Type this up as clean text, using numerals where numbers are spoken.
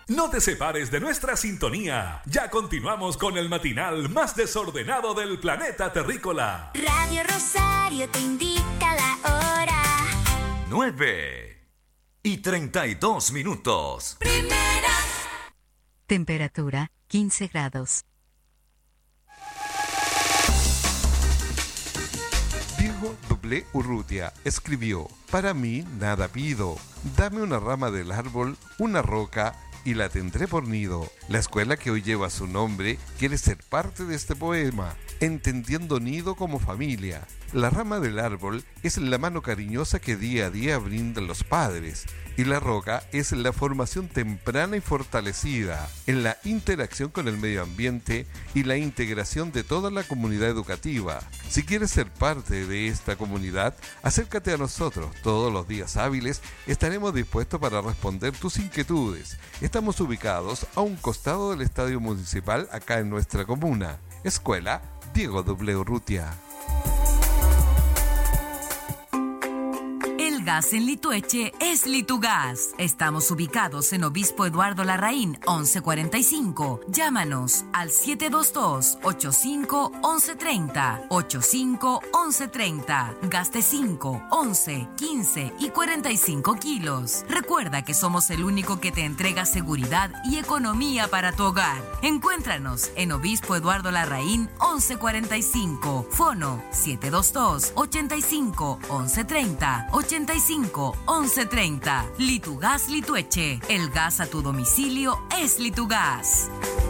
No te separes de nuestra sintonía. Ya continuamos con el matinal más desordenado del planeta terrícola. Radio Rosario te indica la hora. 9:32. Primera. Temperatura 15 grados. Diego W. Urrutia escribió: para mí nada pido, dame una rama del árbol, una roca y la tendré por nido. La escuela que hoy lleva su nombre quiere ser parte de este poema, entendiendo nido como familia. La rama del árbol es la mano cariñosa que día a día brindan los padres, y la roca es la formación temprana y fortalecida en la interacción con el medio ambiente y la integración de toda la comunidad educativa. Si quieres ser parte de esta comunidad, acércate a nosotros. Todos los días hábiles estaremos dispuestos para responder tus inquietudes. Estamos ubicados a un costado del Estadio Municipal acá en nuestra comuna. Escuela Diego W. Urrutia. El gas en Litueche es Litugas. Estamos ubicados en Obispo Eduardo Larraín, 1145. Llámanos al 722-85-1130. 85-1130. Gaste 5, 11, 15 y 45 kilos. Recuerda que somos el único que te entrega seguridad y economía para tu hogar. Encuéntranos en Obispo Eduardo Larraín, 1145. Fono 722-85-1130. 85-1130. Litugas Litueche. El gas a tu domicilio es Litugas.